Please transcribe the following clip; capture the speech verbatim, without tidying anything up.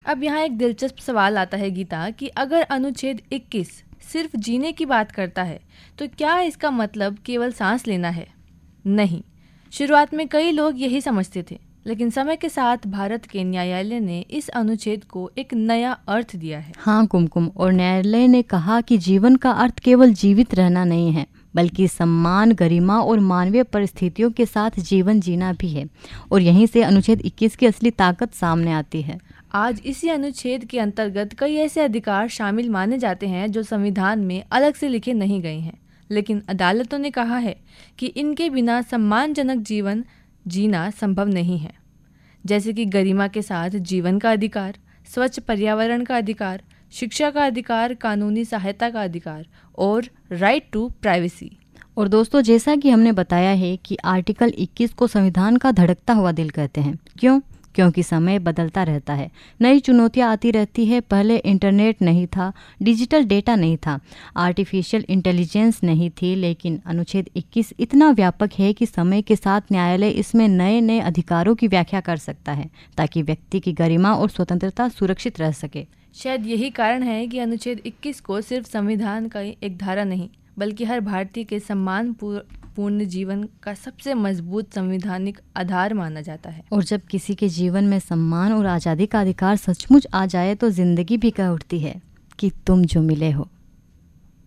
अब यहाँ एक दिलचस्प सवाल आता है गीता कि अगर अनुच्छेद इक्कीस सिर्फ जीने की बात करता है तो क्या इसका मतलब केवल सांस लेना है? नहीं। शुरुआत में कई लोग यही समझते थे, लेकिन समय के साथ भारत के न्यायालय ने इस अनुच्छेद को एक नया अर्थ दिया है। हाँ कुमकुम, और न्यायालय ने कहा कि जीवन का अर्थ केवल जीवित रहना नहीं है, बल्कि सम्मान, गरिमा और मानवीय परिस्थितियों के साथ जीवन जीना भी है। और यहीं से अनुच्छेद इक्कीस की असली ताकत सामने आती है। आज इसी अनुच्छेद के अंतर्गत कई ऐसे अधिकार शामिल माने जाते हैं जो संविधान में अलग से लिखे नहीं गए हैं, लेकिन अदालतों ने कहा है कि इनके बिना सम्मानजनक जीवन जीना संभव नहीं है, जैसे कि गरिमा के साथ जीवन का अधिकार, स्वच्छ पर्यावरण का अधिकार, शिक्षा का अधिकार, कानूनी सहायता का अधिकार और राइट टू प्राइवेसी। और दोस्तों, जैसा कि हमने बताया है कि आर्टिकल इक्कीस को संविधान का धड़कता हुआ दिल कहते हैं। क्यों? क्योंकि समय बदलता रहता है, नई चुनौतियां आती रहती है। पहले इंटरनेट नहीं था, डिजिटल डेटा नहीं था, आर्टिफिशियल इंटेलिजेंस नहीं थी, लेकिन अनुच्छेद इक्कीस इतना व्यापक है कि समय के साथ न्यायालय इसमें नए नए अधिकारों की व्याख्या कर सकता है, ताकि व्यक्ति की गरिमा और स्वतंत्रता सुरक्षित रह सके। शायद यही कारण है कि अनुच्छेद इक्कीस को सिर्फ संविधान का एक धारा नहीं, बल्कि हर भारतीय के सम्मान पूर्ण जीवन का सबसे मजबूत संवैधानिक आधार माना जाता है। और जब किसी के जीवन में सम्मान और आज़ादी का अधिकार सचमुच आ जाए तो जिंदगी भी कह उठती है कि तुम जो मिले हो।